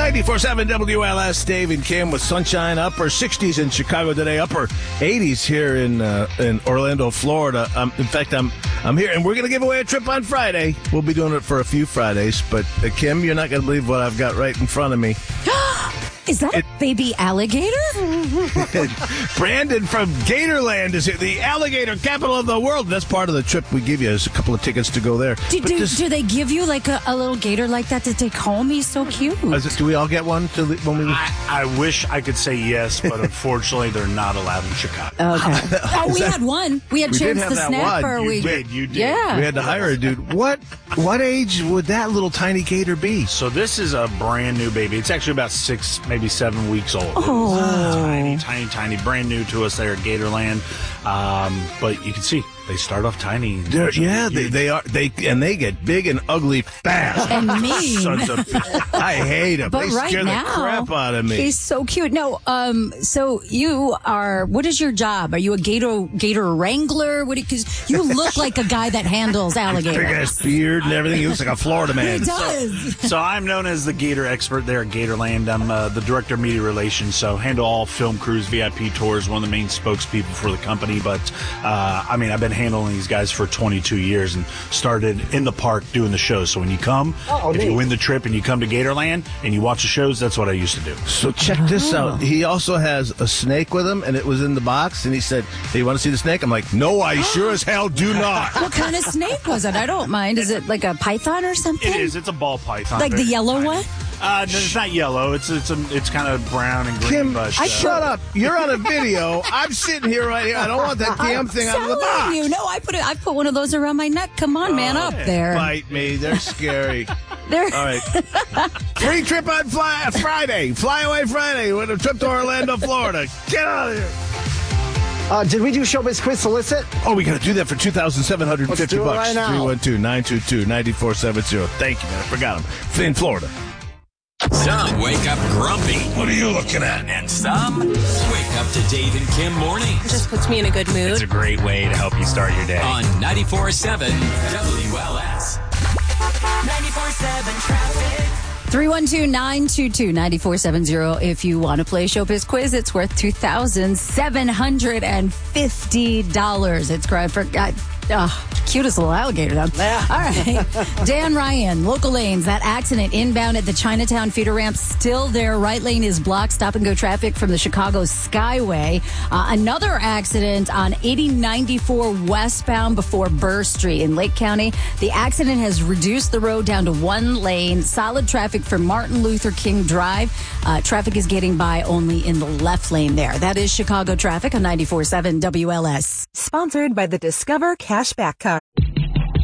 94.7 WLS, Dave and Kim with sunshine, upper 60s in Chicago today, upper 80s here in Orlando, Florida. In fact, I'm here, and we're going to give away a trip on Friday. We'll be doing it for a few Fridays, but Kim, you're not going to believe what I've got right in front of me. Is that a baby alligator? Brandon from Gatorland is here, the alligator capital of the world. That's part of the trip we give you is a couple of tickets to go there. Do they give you like a little gator like that to take home? He's so cute. Do we all get one when we? I wish I could say yes, but unfortunately they're not allowed in Chicago. Okay. We had one. We had Chance the Snapper. You did. Yeah. We had to hire a dude. What age would that little tiny gator be? So this is a brand new baby. It's actually about 6, maybe 7 weeks old. Oh. Tiny, brand new to us there at Gatorland. But you can see they start off tiny. They are. They get big and ugly fast. And mean. Sons of I hate them. But they right scare now, the crap out of me. He's so cute. No, so you are. What is your job? Are you a gator wrangler? Because you look like a guy that handles alligators. Big ass beard and everything. He looks like a Florida man. He does. So I'm known as the Gator expert there at Gatorland. I'm the director of media relations, so handle all film crews, VIP tours, one of the main spokespeople for the company. But I've been handling these guys for 22 years and started in the park doing the shows. So when you come, if you win the trip and you come to Gatorland and you watch the shows, that's what I used to do. So check this out. He also has a snake with him, and it was in the box. And he said, "Hey, you want to see the snake?" I'm like, "No, I sure as hell do not." What kind of snake was it? I don't mind. Is it like a python or something? It is. It's a ball python. Like the yellow tiny. one? No, it's not yellow. It's kind of brown and green. Kim, but shut up. You're on a video. I'm sitting here right here. I don't want that damn thing out of the box. You know, I put one of those around my neck. Come on, man, up there. Bite me. They're scary. They're... All right. Free trip on Friday. Fly away Friday with a trip to Orlando, Florida. Get out of here. Did we do Showbiz Quiz Solicit? Oh, we got to do that for $2,750 Let's do it right now. 312-922-9470. Thank you, man. I forgot them. In Florida. Some wake up grumpy. What are you looking at? And some wake up to Dave and Kim mornings. Just puts me in a good mood. It's a great way to help you start your day. On 94.7 WLS. 94.7 traffic. 312-922-9470. If you want to play Showbiz Quiz, it's worth $2,750. It's great for... cutest little alligator, though. Yeah. All right. Dan Ryan, local lanes. That accident inbound at the Chinatown feeder ramp still there. Right lane is blocked. Stop and go traffic from the Chicago Skyway. Another accident on 8094 westbound before Burr Street in Lake County. The accident has reduced the road down to one lane. Solid traffic from Martin Luther King Drive. Traffic is getting by only in the left lane there. That is Chicago traffic on 94.7 WLS. Sponsored by the Discover Cashback Card.